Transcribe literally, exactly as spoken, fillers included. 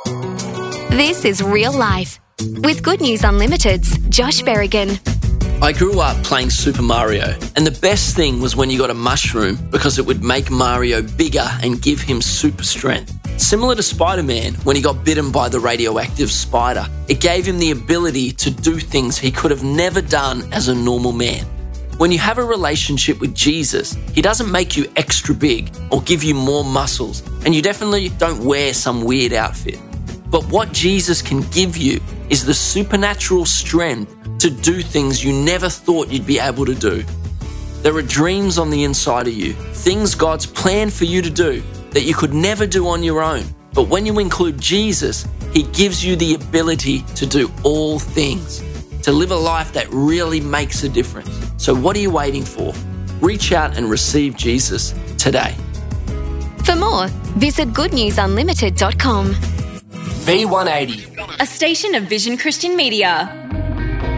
This is Real Life with Good News Unlimited's Josh Berrigan. I grew up playing Super Mario, and the best thing was when you got a mushroom because it would make Mario bigger and give him super strength. Similar to Spider-Man, when he got bitten by the radioactive spider, it gave him the ability to do things he could have never done as a normal man. When you have a relationship with Jesus, he doesn't make you extra big or give you more muscles, and you definitely don't wear some weird outfit. But what Jesus can give you is the supernatural strength to do things you never thought you'd be able to do. There are dreams on the inside of you, things God's planned for you to do that you could never do on your own. But when you include Jesus, he gives you the ability to do all things, to live a life that really makes a difference. So what are you waiting for? Reach out and receive Jesus today. For more, visit good news unlimited dot com. V one eighty, a station of Vision Christian Media.